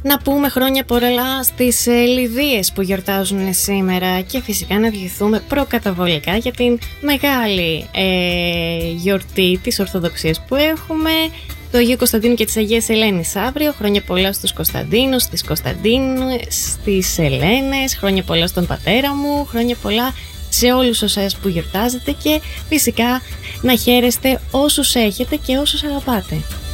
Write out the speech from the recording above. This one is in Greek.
Να πούμε χρόνια πολλά στις Λιδίες που γιορτάζουν σήμερα και φυσικά να ευχηθούμε προκαταβολικά για την μεγάλη γιορτή της Ορθοδοξίας που έχουμε, του Αγίου Κωνσταντίνου και της Αγίας Ελένης αύριο. Χρόνια πολλά στους Κωνσταντίνους, στις Κωνσταντίνες, στις Ελένες, χρόνια πολλά στον πατέρα μου, χρόνια πολλά σε όλους εσάς που γιορτάζετε και φυσικά να χαίρεστε όσους έχετε και όσους αγαπάτε.